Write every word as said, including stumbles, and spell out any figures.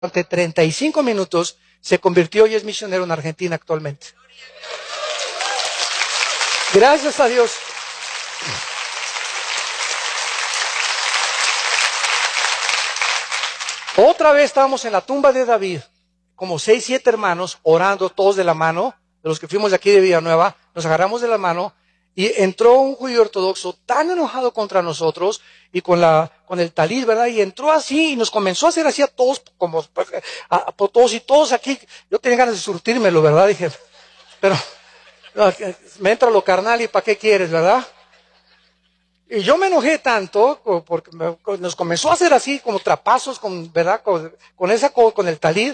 durante treinta y cinco minutos, se convirtió y es misionero en Argentina actualmente. Gracias a Dios. Otra vez estábamos en la tumba de David, como seis, siete hermanos, orando todos de la mano, de los que fuimos de aquí de Villanueva, nos agarramos de la mano, y entró un judío ortodoxo tan enojado contra nosotros, y con la, con el talid, ¿verdad? Y entró así, y nos comenzó a hacer así a todos, como, a, a todos, y todos aquí, yo tenía ganas de surtírmelo, ¿verdad? Dije, pero, no, me entra lo carnal, ¿y para qué quieres, verdad? Y yo me enojé tanto porque me, nos comenzó a hacer así como trapazos, con, ¿verdad? Con, con esa con el talid,